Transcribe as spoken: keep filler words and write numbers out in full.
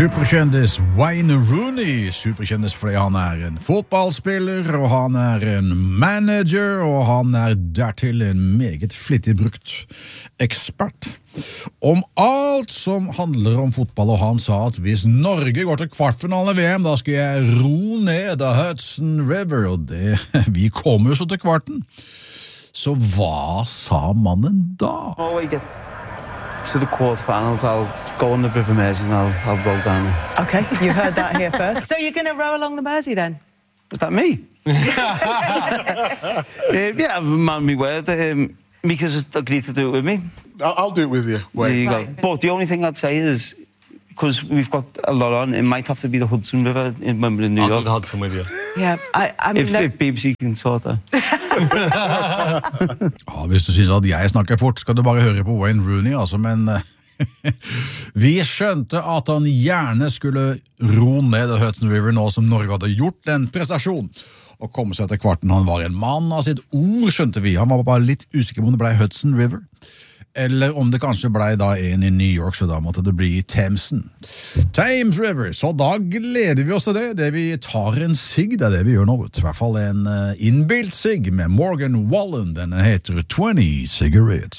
Superkjendis Wayne Rooney, superkjendis fordi han er en fotballspiller, og han er en manager, og han er dertil en meget flittig brukt ekspert om alt som handler om fotball, og han sa at hvis Norge går til kvartfinalen i V M, da skal jeg ro ned av Hudson River, og det, vi kommer jo så til kvarten. Så hva sa mannen da? Oh, we get to the quarterfinals, I'll go on the River Mersey and I'll, I'll row down it. Okay, you heard that here first. So you're going to row along the Mersey then? Was that me? uh, yeah, man, me word. Um, Mika's agreed to do it with me. I'll, I'll do it with you. Wait. There you Right. go. But the only thing I'd say is, because we've got a lot on, it might have to be the Hudson River in, when we're in New I'll York. do the Hudson with you. Yeah, I, I mean... If, the- if B B C can sort that. Ja, hvis du synes at jeg snakker fort, skal du bare høre på Wayne Rooney, altså, men vi skjønte at han gjerne skulle ro ned Hudson River nå som Norge hadde gjort en prestasjon og komme seg til kvarten. Han var en mann av sitt ord, skjønte vi. Han var bare litt usikker på om det ble Hudson River, eller om det kanskje ble da en i New York, så da måtte det bli Thamesen. Thames River, så da gleder vi oss til det. Det vi tar en sigg, det er det vi gjør nå. I hvert fall en uh, innbilt sigg med Morgan Wallen. Den heter twenty Cigarettes.